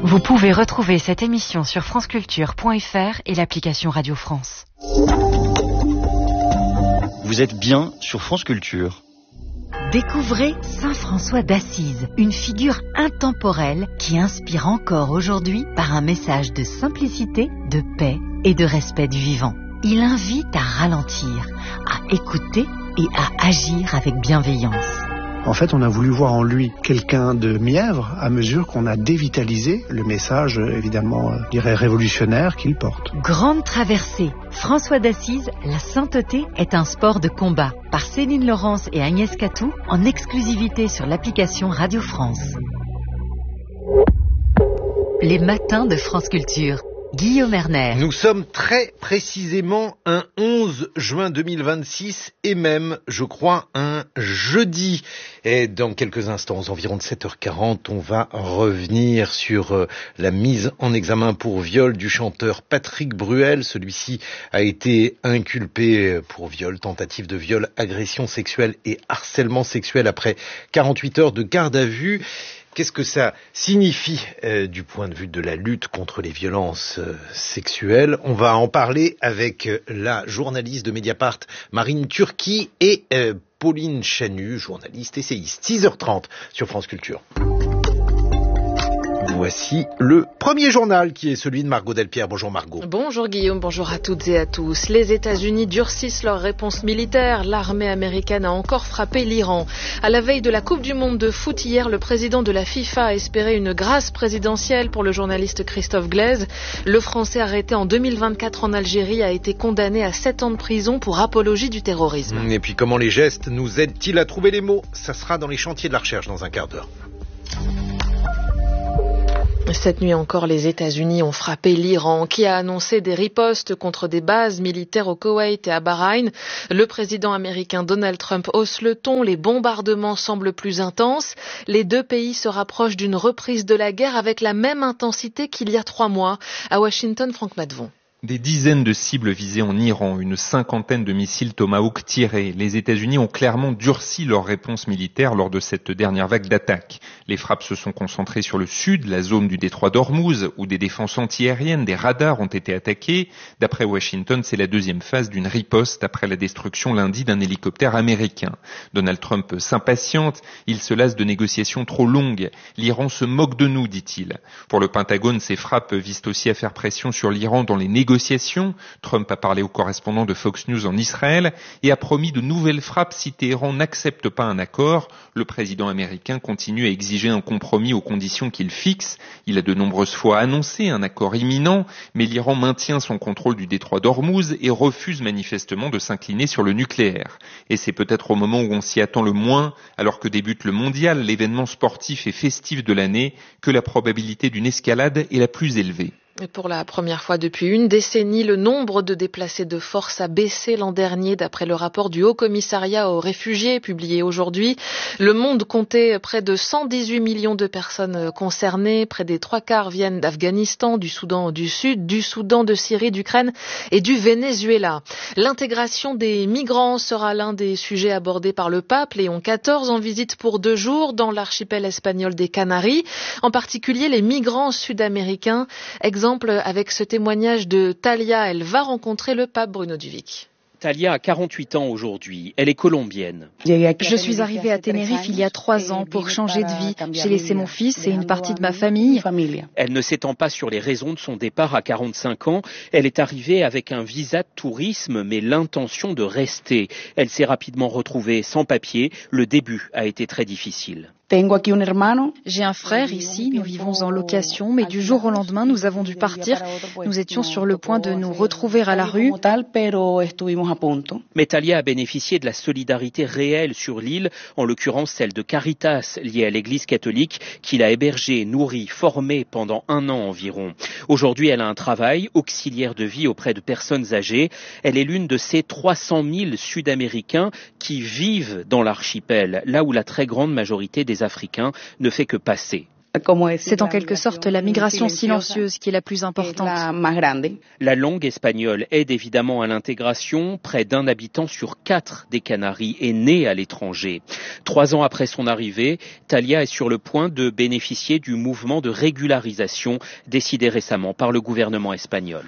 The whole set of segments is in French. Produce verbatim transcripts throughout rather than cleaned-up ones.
Vous pouvez retrouver cette émission sur franceculture point f r et l'application Radio France. Vous êtes bien sur France Culture. Découvrez Saint François d'Assise, une figure intemporelle qui inspire encore aujourd'hui par un message de simplicité, de paix et de respect du vivant. Il invite à ralentir, à écouter et à agir avec bienveillance. En fait, on a voulu voir en lui quelqu'un de mièvre à mesure qu'on a dévitalisé le message, évidemment, je dirais révolutionnaire qu'il porte. Grande traversée. François d'Assise, la sainteté est un sport de combat. Par Céline Laurence et Agnès Catou, en exclusivité sur l'application Radio France. Les matins de France Culture. Guillaume Erner. Nous sommes très précisément un onze juin deux mille vingt-six et même, je crois, un jeudi. Et dans quelques instants, aux environs de sept heures quarante, on va revenir sur euh, la mise en examen pour viol du chanteur Patrick Bruel. Celui-ci a été inculpé pour viol, tentative de viol, agression sexuelle et harcèlement sexuel après quarante-huit heures de garde à vue. Qu'est-ce que ça signifie euh, du point de vue de la lutte contre les violences euh, sexuelles? On va en parler avec euh, la journaliste de Mediapart, Marine Turki, et euh, Pauline Chanu, journaliste essayiste. six heures trente sur France Culture. Voici le premier journal qui est celui de Margot Delpierre. Bonjour Margot. Bonjour Guillaume, bonjour à toutes et à tous. Les États-Unis durcissent leur réponse militaire. L'armée américaine a encore frappé l'Iran. À la veille de la Coupe du Monde de foot hier, le président de la FIFA a espéré une grâce présidentielle pour le journaliste Christophe Glaise. Le Français arrêté en deux mille vingt-quatre en Algérie a été condamné à sept ans de prison pour apologie du terrorisme. Et puis comment les gestes nous aident-ils à trouver les mots? Ça sera dans les chantiers de la recherche dans un quart d'heure. Cette nuit encore, les États-Unis ont frappé l'Iran, qui a annoncé des ripostes contre des bases militaires au Koweït et à Bahreïn. Le président américain Donald Trump hausse le ton, les bombardements semblent plus intenses. Les deux pays se rapprochent d'une reprise de la guerre avec la même intensité qu'il y a trois mois. À Washington, Franck Matvon. Des dizaines de cibles visées en Iran, une cinquantaine de missiles Tomahawk tirés. Les États-Unis ont clairement durci leur réponse militaire lors de cette dernière vague d'attaques. Les frappes se sont concentrées sur le sud, la zone du détroit d'Ormuz, où des défenses antiaériennes, des radars ont été attaqués. D'après Washington, c'est la deuxième phase d'une riposte après la destruction lundi d'un hélicoptère américain. Donald Trump s'impatiente, il se lasse de négociations trop longues. L'Iran se moque de nous, dit-il. Pour le Pentagone, ces frappes visent aussi à faire pression sur l'Iran dans les négociations. Trump a parlé au correspondant de Fox News en Israël et a promis de nouvelles frappes si Téhéran n'accepte pas un accord. Le président américain continue à exiger un compromis aux conditions qu'il fixe. Il a de nombreuses fois annoncé un accord imminent, mais l'Iran maintient son contrôle du détroit d'Ormuz et refuse manifestement de s'incliner sur le nucléaire. Et c'est peut-être au moment où on s'y attend le moins, alors que débute le mondial, l'événement sportif et festif de l'année, que la probabilité d'une escalade est la plus élevée. Pour la première fois depuis une décennie, le nombre de déplacés de force a baissé l'an dernier d'après le rapport du Haut Commissariat aux réfugiés publié aujourd'hui. Le monde comptait près de cent dix-huit millions de personnes concernées. Près des trois quarts viennent d'Afghanistan, du Soudan du Sud, du Soudan, de Syrie, d'Ukraine et du Venezuela. L'intégration des migrants sera l'un des sujets abordés par le pape Léon quatorze en visite pour deux jours dans l'archipel espagnol des Canaries. En particulier les migrants sud-américains. Exemple avec ce témoignage de Talia, elle va rencontrer le pape Bruno Duvic. Talia a quarante-huit ans aujourd'hui, elle est colombienne. Je suis arrivée à Tenerife il y a trois ans pour changer de vie. J'ai laissé mon fils et une partie de ma famille. Elle ne s'étend pas sur les raisons de son départ à quarante-cinq ans. Elle est arrivée avec un visa de tourisme, mais l'intention de rester. Elle s'est rapidement retrouvée sans papier. Le début a été très difficile. J'ai un frère ici, nous vivons en location, mais du jour au lendemain, nous avons dû partir. Nous étions sur le point de nous retrouver à la rue. Mais Talia a bénéficié de la solidarité réelle sur l'île, en l'occurrence celle de Caritas, liée à l'église catholique, qui l'a hébergée, nourrie, formée pendant un an environ. Aujourd'hui, elle a un travail, auxiliaire de vie auprès de personnes âgées. Elle est l'une de ces trois cent mille Sud-Américains qui vivent dans l'archipel, là où la très grande majorité des Africains ne fait que passer. C'est en quelque sorte la migration silencieuse qui est la plus importante. La langue espagnole aide évidemment à l'intégration. Près d'un habitant sur quatre des Canaries est né à l'étranger. Trois ans après son arrivée, Thalia est sur le point de bénéficier du mouvement de régularisation décidé récemment par le gouvernement espagnol.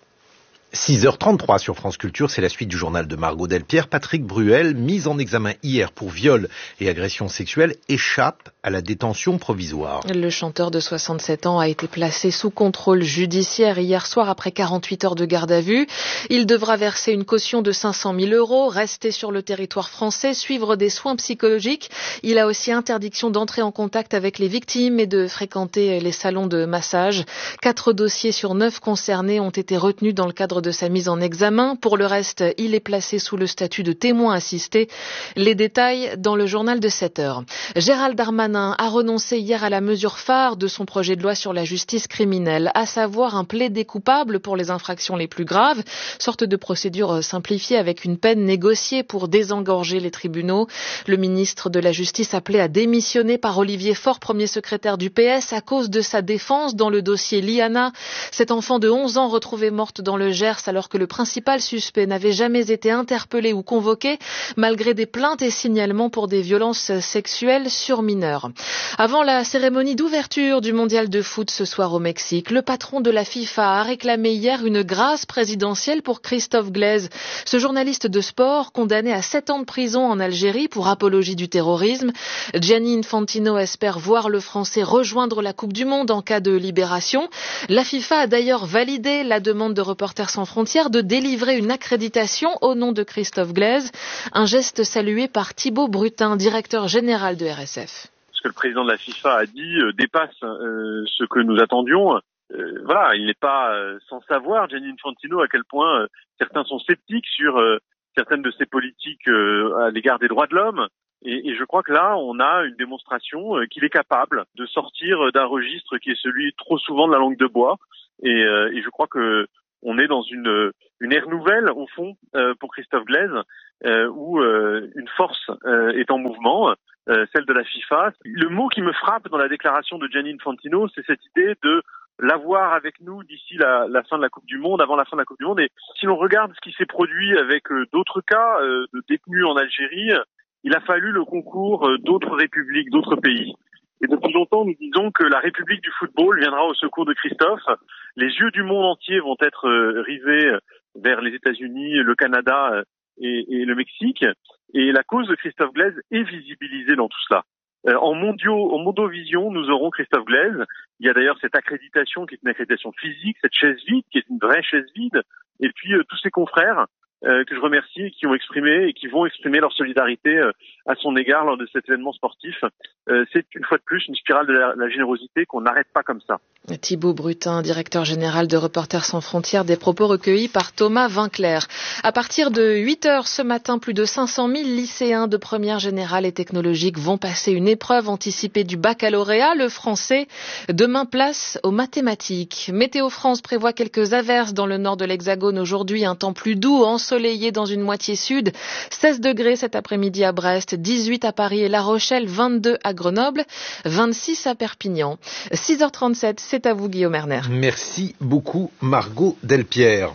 six heures trente-trois sur France Culture, c'est la suite du journal de Margot Delpierre. Patrick Bruel, mis en examen hier pour viol et agression sexuelle, échappe à la détention provisoire. Le chanteur de soixante-sept ans a été placé sous contrôle judiciaire hier soir après quarante-huit heures de garde à vue. Il devra verser une caution de cinq cent mille euros, rester sur le territoire français, suivre des soins psychologiques. Il a aussi interdiction d'entrer en contact avec les victimes et de fréquenter les salons de massage. Quatre dossiers sur neuf concernés ont été retenus dans le cadre de sa mise en examen. Pour le reste, il est placé sous le statut de témoin assisté. Les détails dans le journal de sept heures. Gérald Darmanin a renoncé hier à la mesure phare de son projet de loi sur la justice criminelle, à savoir un plaidé coupable pour les infractions les plus graves, sorte de procédure simplifiée avec une peine négociée pour désengorger les tribunaux. Le ministre de la Justice appelé à démissionner par Olivier Faure, premier secrétaire du P S, à cause de sa défense dans le dossier Liana. Cette enfant de onze ans retrouvée morte dans le Gers alors que le principal suspect n'avait jamais été interpellé ou convoqué, malgré des plaintes et signalements pour des violences sexuelles sur mineurs. Avant la cérémonie d'ouverture du mondial de foot ce soir au Mexique, le patron de la FIFA a réclamé hier une grâce présidentielle pour Christophe Glaise. Ce journaliste de sport, condamné à sept ans de prison en Algérie pour apologie du terrorisme, Gianni Infantino espère voir le Français rejoindre la Coupe du Monde en cas de libération. La FIFA a d'ailleurs validé la demande de Reporters sans frontières de délivrer une accréditation au nom de Christophe Glaise, un geste salué par Thibaut Brutin, directeur général de R S F. Ce que le président de la FIFA a dit euh, dépasse euh, ce que nous attendions. Euh, voilà, il n'est pas euh, sans savoir, Gianni Infantino, à quel point euh, certains sont sceptiques sur euh, certaines de ses politiques euh, à l'égard des droits de l'homme. Et, et je crois que là, on a une démonstration euh, qu'il est capable de sortir d'un registre qui est celui trop souvent de la langue de bois. Et, euh, et je crois que on est dans une, une ère nouvelle, au fond, euh, pour Christophe Glaise, euh, où euh, une force euh, est en mouvement, euh, celle de la FIFA. Le mot qui me frappe dans la déclaration de Gianni Infantino, c'est cette idée de l'avoir avec nous d'ici la, la fin de la Coupe du Monde, avant la fin de la Coupe du Monde. Et si l'on regarde ce qui s'est produit avec euh, d'autres cas euh, de détenus en Algérie, il a fallu le concours euh, d'autres républiques, d'autres pays. Et depuis longtemps, nous disons que la République du football viendra au secours de Christophe. Les yeux du monde entier vont être euh, rivés vers les États-Unis, le Canada euh, et, et le Mexique. Et la cause de Christophe Glaise est visibilisée dans tout cela. Euh, en mondiaux, en Mondovision, nous aurons Christophe Glaise. Il y a d'ailleurs cette accréditation qui est une accréditation physique, cette chaise vide qui est une vraie chaise vide. Et puis euh, tous ses confrères euh, que je remercie et qui ont exprimé et qui vont exprimer leur solidarité euh, à son égard lors de cet événement sportif. Euh, c'est une fois de plus une spirale de la, la générosité qu'on n'arrête pas comme ça. Thibaut Brutin, directeur général de Reporters sans frontières, des propos recueillis par Thomas Vinclair. À partir de huit heures ce matin, plus de cinq cent mille lycéens de première générale et technologique vont passer une épreuve anticipée du baccalauréat, le français. Demain, place aux mathématiques. Météo France prévoit quelques averses dans le nord de l'Hexagone aujourd'hui, un temps plus doux, ensoleillé dans une moitié sud. seize degrés cet après-midi à Brest, dix-huit à Paris et La Rochelle, vingt-deux à Grenoble, vingt-six à Perpignan. six heures trente-sept, c'est à vous Guillaume Erner. Merci beaucoup Margot Delpierre.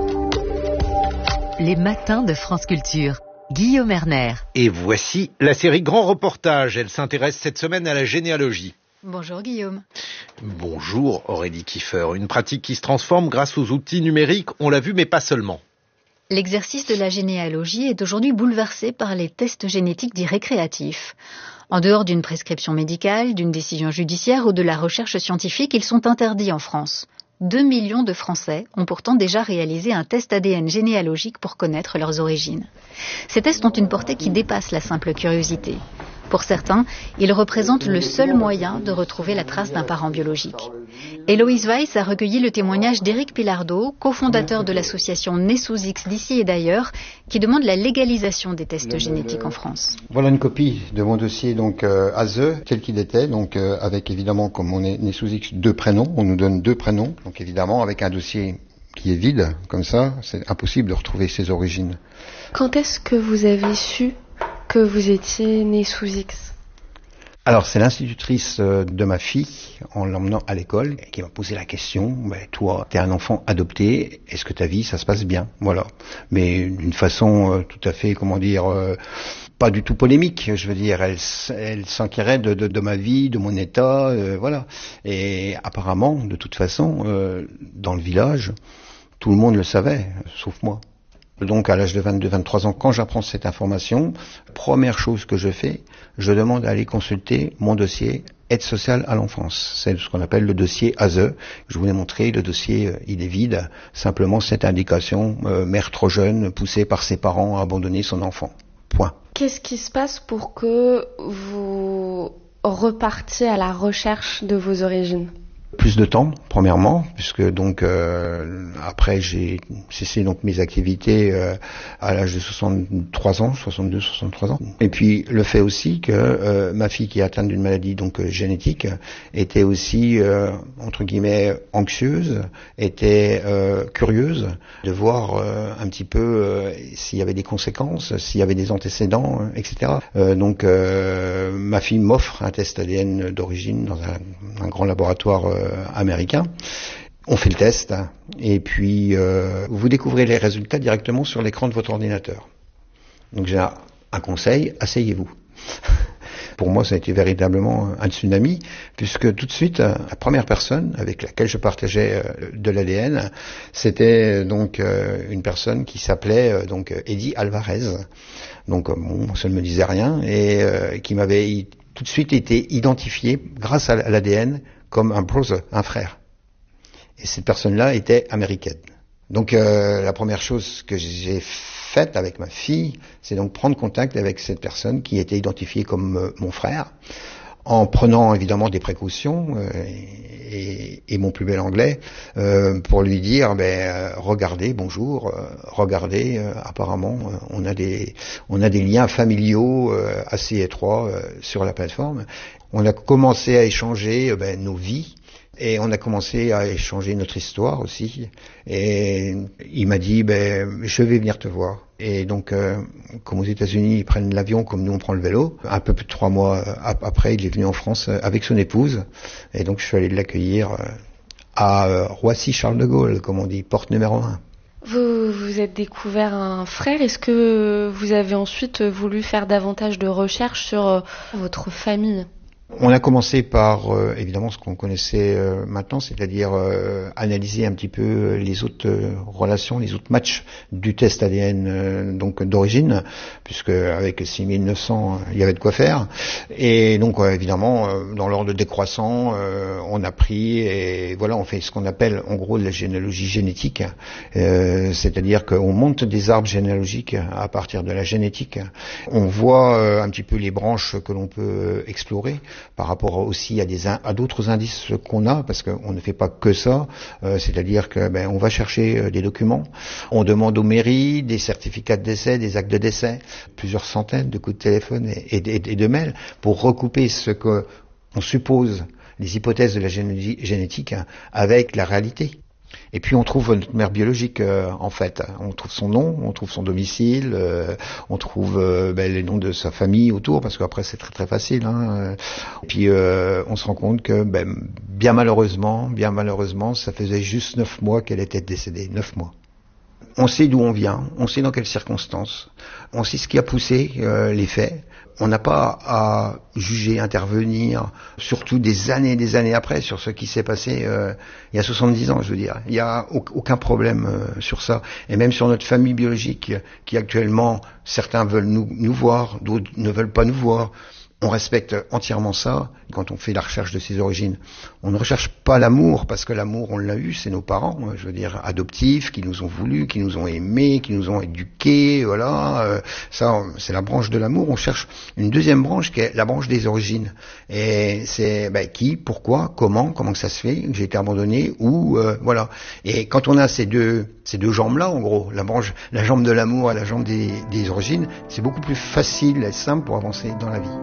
Les matins de France Culture. Guillaume Erner. Et voici la série Grand Reportage. Elle s'intéresse cette semaine à la généalogie. Bonjour Guillaume. Bonjour Aurélie Kiefer. Une pratique qui se transforme grâce aux outils numériques, on l'a vu, mais pas seulement. L'exercice de la généalogie est aujourd'hui bouleversé par les tests génétiques dits récréatifs. En dehors d'une prescription médicale, d'une décision judiciaire ou de la recherche scientifique, ils sont interdits en France. Deux millions de Français ont pourtant déjà réalisé un test A D N généalogique pour connaître leurs origines. Ces tests ont une portée qui dépasse la simple curiosité. Pour certains, ils représentent le seul moyen de retrouver la trace d'un parent biologique. Héloïse Weiss a recueilli le témoignage d'Éric Pilardot, cofondateur de l'association Né sous X d'ici et d'ailleurs, qui demande la légalisation des tests génétiques en France. Voilà une copie de mon dossier donc euh, A S E tel qu'il était, donc euh, avec évidemment, comme on est Né sous X, deux prénoms, on nous donne deux prénoms, donc évidemment avec un dossier qui est vide, comme ça, c'est impossible de retrouver ses origines. Quand est-ce que vous avez su que vous étiez né sous X ? Alors, c'est l'institutrice de ma fille, en l'emmenant à l'école, qui m'a posé la question, ben, toi, t'es un enfant adopté, est-ce que ta vie, ça se passe bien? Voilà. Mais d'une façon euh, tout à fait, comment dire, euh, pas du tout polémique, je veux dire, elle, elle s'inquiérait de, de, de ma vie, de mon état, euh, voilà. Et apparemment, de toute façon, euh, dans le village, tout le monde le savait, sauf moi. Donc à l'âge de vingt-deux vingt-trois ans, quand j'apprends cette information, première chose que je fais, je demande à aller consulter mon dossier aide sociale à l'enfance. C'est ce qu'on appelle le dossier A S E. Je vous l'ai montré, le dossier, il est vide. Simplement cette indication, euh, mère trop jeune, poussée par ses parents à abandonner son enfant. Point. Qu'est-ce qui se passe pour que vous repartiez à la recherche de vos origines ? Plus de temps, premièrement, puisque donc euh, après j'ai cessé donc mes activités euh, à l'âge de soixante-trois ans, soixante-deux, soixante-trois ans. Et puis le fait aussi que euh, ma fille qui est atteinte d'une maladie donc euh, génétique était aussi euh, entre guillemets anxieuse, était euh, curieuse de voir euh, un petit peu euh, s'il y avait des conséquences, s'il y avait des antécédents, euh, et cetera. Euh, donc euh, ma fille m'offre un test A D N d'origine dans un, un grand laboratoire euh, américain. On fait le test et puis euh, vous découvrez les résultats directement sur l'écran de votre ordinateur. Donc j'ai un, un conseil, asseyez-vous. Pour moi, ça a été véritablement un tsunami, puisque tout de suite, la première personne avec laquelle je partageais de l'A D N, c'était donc une personne qui s'appelait donc Eddie Alvarez. Donc bon, ça ne me disait rien et euh, qui m'avait tout de suite été identifié grâce à l'A D N comme un brother, un frère. Et cette personne-là était américaine. Donc euh, la première chose que j'ai faite avec ma fille, c'est donc prendre contact avec cette personne qui était identifiée comme euh, mon frère, en prenant évidemment des précautions euh, et, et mon plus bel anglais euh, pour lui dire ben euh, regardez bonjour euh, regardez euh, apparemment euh, on a des on a des liens familiaux euh, assez étroits euh, sur la plateforme. On a commencé à échanger euh, ben, nos vies et on a commencé à échanger notre histoire aussi. Et il m'a dit ben je vais venir te voir. Et donc, euh, comme aux États-Unis, ils prennent l'avion, comme nous on prend le vélo. Un peu plus de trois mois après, il est venu en France avec son épouse. Et donc, je suis allé l'accueillir à Roissy-Charles de Gaulle, comme on dit, porte numéro un. Vous vous êtes découvert un frère. Est-ce que vous avez ensuite voulu faire davantage de recherches sur votre famille ? On a commencé par, euh, évidemment, ce qu'on connaissait euh, maintenant, c'est-à-dire euh, analyser un petit peu les autres euh, relations, les autres matchs du test A D N euh, donc d'origine, puisque avec six mille neuf cents, il y avait de quoi faire. Et donc, euh, évidemment, euh, dans l'ordre décroissant, euh, on a pris et voilà, on fait ce qu'on appelle en gros de la généalogie génétique, euh, c'est-à-dire qu'on monte des arbres généalogiques à partir de la génétique. On voit euh, un petit peu les branches que l'on peut explorer, par rapport aussi à des à d'autres indices qu'on a, parce qu'on ne fait pas que ça, euh, c'est-à-dire que ben on va chercher euh, des documents, on demande aux mairies des certificats de décès, des actes de décès, plusieurs centaines de coups de téléphone et, et, et de mails pour recouper ce que on suppose, les hypothèses de la génétique avec la réalité. Et puis on trouve notre mère biologique euh, en fait, on trouve son nom, on trouve son domicile, euh, on trouve euh, ben, les noms de sa famille autour, parce qu'après c'est très très facile. Hein. Et puis euh, on se rend compte que ben, bien malheureusement, bien malheureusement, ça faisait juste neuf mois qu'elle était décédée, neuf mois. On sait d'où on vient, on sait dans quelles circonstances, on sait ce qui a poussé euh, les faits. On n'a pas à juger, intervenir, surtout des années et des années après, sur ce qui s'est passé euh, il y a soixante-dix ans, je veux dire. Il n'y a aucun problème euh, sur ça. Et même sur notre famille biologique, qui actuellement, certains veulent nous, nous voir, d'autres ne veulent pas nous voir. On respecte entièrement ça quand on fait la recherche de ses origines. On ne recherche pas l'amour, parce que l'amour, on l'a eu, c'est nos parents, je veux dire, adoptifs, qui nous ont voulu, qui nous ont aimés, qui nous ont éduqués, voilà. Euh, ça, c'est la branche de l'amour. On cherche une deuxième branche qui est la branche des origines. Et c'est ben, qui, pourquoi, comment, comment que ça se fait, que j'ai été abandonné, ou euh, voilà. Et quand on a ces deux ces deux jambes-là, en gros, la branche, la jambe de l'amour et la jambe des, des origines, c'est beaucoup plus facile et simple pour avancer dans la vie.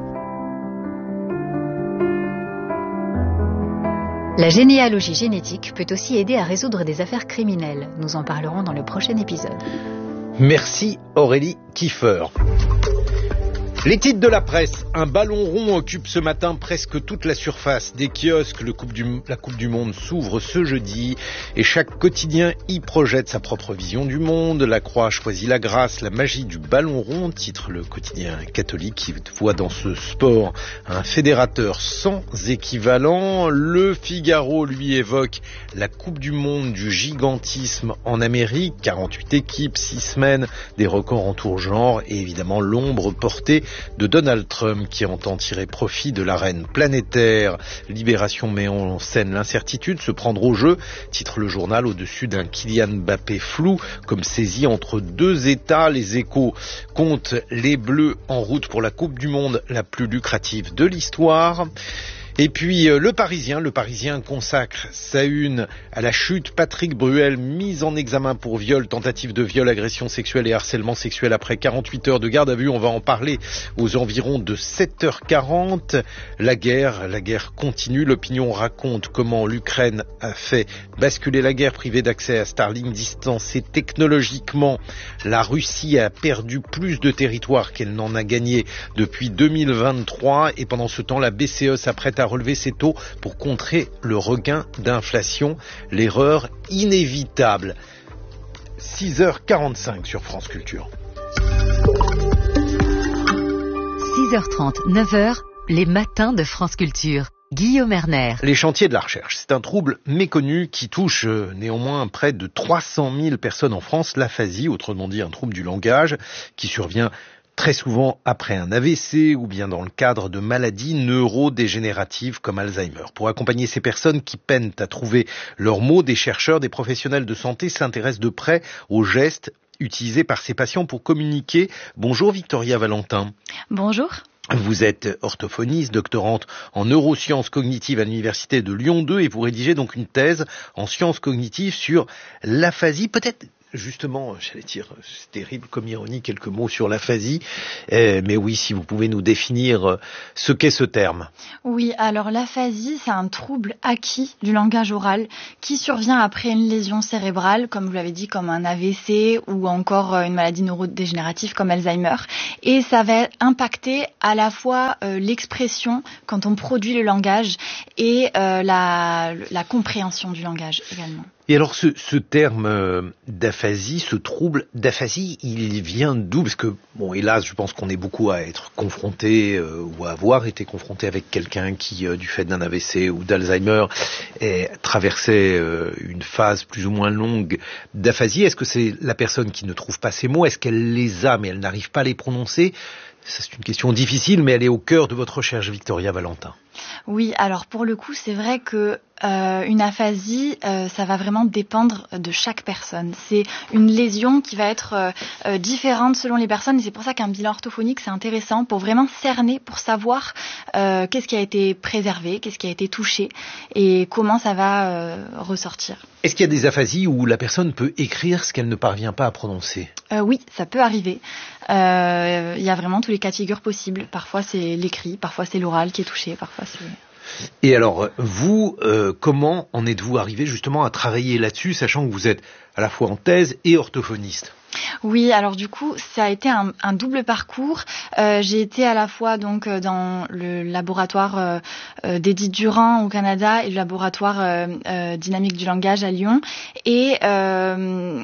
La généalogie génétique peut aussi aider à résoudre des affaires criminelles. Nous en parlerons dans le prochain épisode. Merci Aurélie Kiefer. Les titres de la presse. Un ballon rond occupe ce matin presque toute la surface des kiosques. Le coupe du, la Coupe du Monde s'ouvre ce jeudi et chaque quotidien y projette sa propre vision du monde. La Croix choisit la grâce, la magie du ballon rond, titre le quotidien catholique qui voit dans ce sport un fédérateur sans équivalent. Le Figaro, lui, évoque la Coupe du Monde du gigantisme en Amérique. quarante-huit équipes, six semaines, des records en tout genre et évidemment l'ombre portée de Donald Trump qui entend tirer profit de l'arène planétaire. Libération met en scène l'incertitude, se prendre au jeu, titre le journal au-dessus d'un Kylian Mbappé flou, comme saisi entre deux États. Les Échos comptent les Bleus en route pour la Coupe du Monde la plus lucrative de l'histoire. Et puis euh, le Parisien, le Parisien consacre sa une à la chute. Patrick Bruel mis en examen pour viol, tentative de viol, agression sexuelle et harcèlement sexuel après quarante-huit heures de garde à vue. On va en parler aux environs de sept heures quarante. La guerre, la guerre continue. L'opinion raconte comment l'Ukraine a fait basculer la guerre, privée d'accès à Starlink, distancée technologiquement. La Russie a perdu plus de territoire qu'elle n'en a gagné depuis deux mille vingt-trois et pendant ce temps, la B C E s'apprête à relever ses taux pour contrer le regain d'inflation, l'erreur inévitable. six heures quarante-cinq sur France Culture. six heures trente, neuf heures, les matins de France Culture. Guillaume Erner. Les chantiers de la recherche, c'est un trouble méconnu qui touche euh, néanmoins près de trois cent mille personnes en France. L'aphasie, autrement dit un trouble du langage, qui survient très souvent après un A V C ou bien dans le cadre de maladies neurodégénératives comme Alzheimer. Pour accompagner ces personnes qui peinent à trouver leurs mots, des chercheurs, des professionnels de santé s'intéressent de près aux gestes utilisés par ces patients pour communiquer. Bonjour Victoria Valentin. Bonjour. Vous êtes orthophoniste, doctorante en neurosciences cognitives à l'université de Lyon deux et vous rédigez donc une thèse en sciences cognitives sur l'aphasie. Peut-être justement, j'allais dire, c'est terrible comme ironie, quelques mots sur l'aphasie. Eh, mais oui, si vous pouvez nous définir ce qu'est ce terme. Oui, alors l'aphasie, c'est un trouble acquis du langage oral qui survient après une lésion cérébrale, comme vous l'avez dit, comme un A V C ou encore une maladie neurodégénérative comme Alzheimer. Et ça va impacter à la fois euh, l'expression quand on produit le langage et euh, la, la compréhension du langage également. Et alors ce, ce terme euh, d'aphasie, ce trouble d'aphasie, il vient d'où? Parce que, bon, hélas, je pense qu'on est beaucoup à être confronté euh, ou à avoir été confronté avec quelqu'un qui, euh, du fait d'un A V C ou d'Alzheimer, est, traversait euh, une phase plus ou moins longue d'aphasie. Est-ce que c'est la personne qui ne trouve pas ses mots? Est-ce qu'elle les a mais elle n'arrive pas à les prononcer? Ça, c'est une question difficile, mais elle est au cœur de votre recherche, Victoria Valentin. Oui, alors pour le coup, c'est vrai que euh, une aphasie, euh, ça va vraiment dépendre de chaque personne. C'est une lésion qui va être euh, euh, différente selon les personnes et c'est pour ça qu'un bilan orthophonique, c'est intéressant pour vraiment cerner, pour savoir euh, qu'est-ce qui a été préservé, qu'est-ce qui a été touché et comment ça va euh, ressortir. Est-ce qu'il y a des aphasies où la personne peut écrire ce qu'elle ne parvient pas à prononcer? euh, Oui, ça peut arriver. Euh, il y a vraiment tous les cas de figure possibles. Parfois c'est l'écrit, parfois c'est l'oral qui est touché, parfois c'est... Et alors, vous, euh, comment en êtes-vous arrivé justement à travailler là-dessus, sachant que vous êtes à la fois en thèse et orthophoniste? Oui, alors du coup, ça a été un, un double parcours. Euh, j'ai été à la fois donc dans le laboratoire euh, euh, d'Edith Durand au Canada et le laboratoire euh, euh, dynamique du langage à Lyon. Et euh,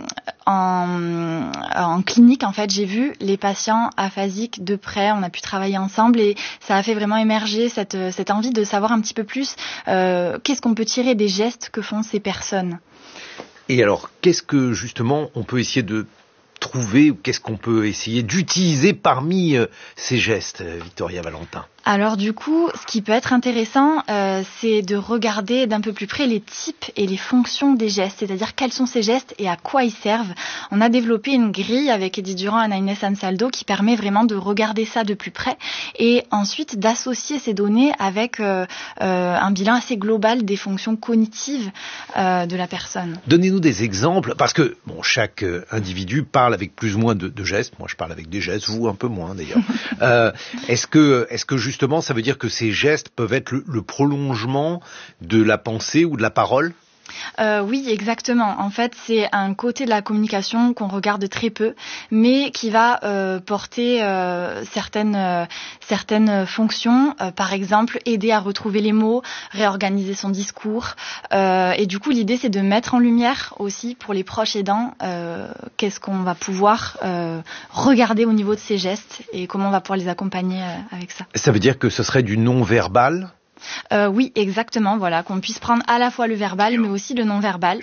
en, en clinique, en fait, j'ai vu les patients aphasiques de près. On a pu travailler ensemble et ça a fait vraiment émerger cette, cette envie de savoir un petit peu plus euh, qu'est-ce qu'on peut tirer des gestes que font ces personnes. Et alors, qu'est-ce que justement on peut essayer de trouver ou qu'est-ce qu'on peut essayer d'utiliser parmi euh, ces gestes, Victoria Valentin? Alors du coup, ce qui peut être intéressant, euh, c'est de regarder d'un peu plus près les types et les fonctions des gestes, c'est-à-dire quels sont ces gestes et à quoi ils servent. On a développé une grille avec Edith Durand et Anaïs Ansaldo qui permet vraiment de regarder ça de plus près et ensuite d'associer ces données avec euh, euh, un bilan assez global des fonctions cognitives euh, de la personne. Donnez-nous des exemples, parce que bon, chaque euh, individu parle avec plus ou moins de, de gestes. Moi, je parle avec des gestes, vous un peu moins d'ailleurs. euh, est-ce que, est-ce que justement, ça veut dire que ces gestes peuvent être le, le prolongement de la pensée ou de la parole? Euh, oui, exactement. En fait, c'est un côté de la communication qu'on regarde très peu, mais qui va euh, porter euh, certaines euh, certaines fonctions. Euh, par exemple, aider à retrouver les mots, réorganiser son discours. Euh, et du coup, l'idée, c'est de mettre en lumière aussi pour les proches aidants euh, qu'est-ce qu'on va pouvoir euh, regarder au niveau de ces gestes et comment on va pouvoir les accompagner euh, avec ça. Ça veut dire que ce serait du non-verbal ? Euh, oui, exactement. Voilà, qu'on puisse prendre à la fois le verbal, mais aussi le non-verbal.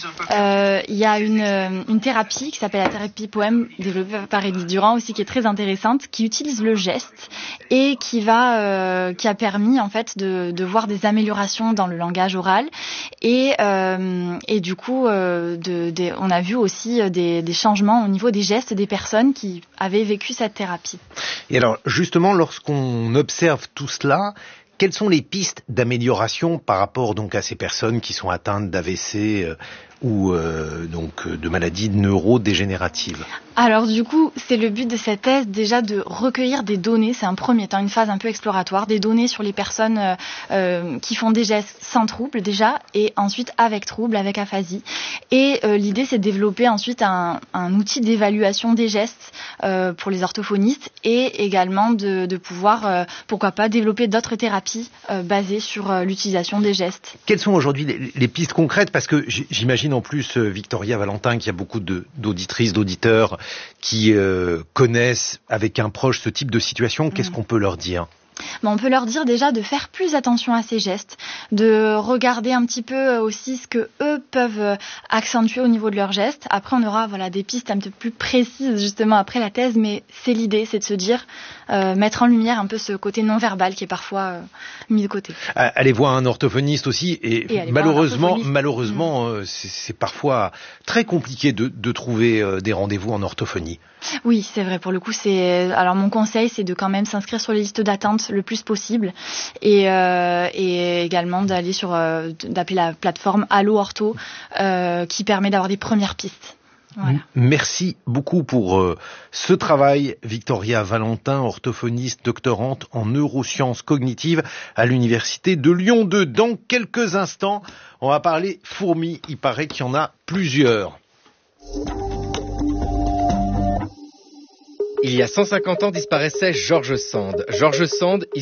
Euh, il y a une, une thérapie qui s'appelle la thérapie poème, développée par Edith Durand aussi, qui est très intéressante, qui utilise le geste et qui va, euh, qui a permis en fait de, de voir des améliorations dans le langage oral et euh, et du coup, euh, de, de, on a vu aussi des, des changements au niveau des gestes des personnes qui avaient vécu cette thérapie. Et alors, justement, lorsqu'on observe tout cela, quelles sont les pistes d'amélioration par rapport donc à ces personnes qui sont atteintes d'A V C euh, ou euh, donc de maladies neurodégénératives? Alors du coup, c'est le but de cette thèse déjà de recueillir des données, c'est un premier temps, une phase un peu exploratoire, des données sur les personnes euh, euh, qui font des gestes sans trouble déjà, et ensuite avec trouble, avec aphasie. Et euh, l'idée, c'est de développer ensuite un, un outil d'évaluation des gestes euh, pour les orthophonistes et également de, de pouvoir, euh, pourquoi pas, développer d'autres thérapies euh, basées sur euh, l'utilisation des gestes. Quelles sont aujourd'hui les, les pistes concrètes? Parce que j'imagine en plus, Victoria Valentin, qu'il y a beaucoup de, d'auditrices, d'auditeurs qui euh, connaissent avec un proche ce type de situation. Qu'est-ce qu'on peut leur dire? Bon, on peut leur dire déjà de faire plus attention à ces gestes, de regarder un petit peu aussi ce que eux peuvent accentuer au niveau de leurs gestes. Après, on aura voilà des pistes un peu plus précises justement après la thèse, mais c'est l'idée, c'est de se dire euh, mettre en lumière un peu ce côté non-verbal qui est parfois euh, mis de côté. Allez voir un orthophoniste aussi, et, et malheureusement, malheureusement, mmh. c'est, c'est parfois très compliqué de, de trouver euh, des rendez-vous en orthophonie. Oui, c'est vrai. Pour le coup, c'est alors mon conseil, c'est de quand même s'inscrire sur les listes d'attente le plus possible et, euh, et également d'aller sur euh, d'appeler la plateforme Allo Ortho euh, qui permet d'avoir des premières pistes. Voilà. Merci beaucoup pour euh, ce travail, Victoria Valentin, orthophoniste, doctorante en neurosciences cognitives à l'Université de Lyon deux. Dans quelques instants, on va parler fourmis. Il paraît qu'il y en a plusieurs. Il y a cent cinquante ans disparaissait George Sand. George Sand